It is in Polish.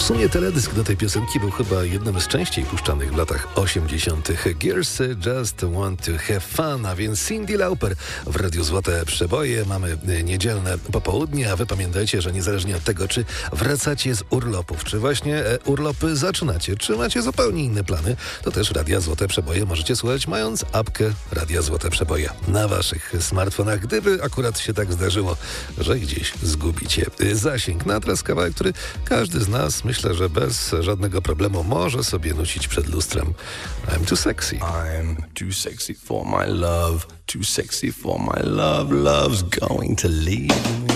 sumie teledysk do tej piosenki był chyba jednym z częściej puszczanych w latach 80. Girls Just Want to Have Fun, a więc Cyndi Lauper w Radiu Złote Przeboje. Mamy niedzielne popołudnie, a wy pamiętajcie, że niezależnie od tego, czy wracacie z urlopów, czy właśnie urlopy zaczynacie, czy macie zupełnie inne plany, to też Radia Złote Przeboje możecie słuchać, mając apkę Radia Złote Przeboje na waszych smartfonach, gdyby akurat się tak zdarzyło, że gdzieś zgubicie zasięg. Na teraz kawałek, który każdy z nas, myślę, że bez żadnego problemu może sobie nosić przed lustrem. I'm too sexy. I'm too sexy for my love, too sexy for my love, love's going to leave me.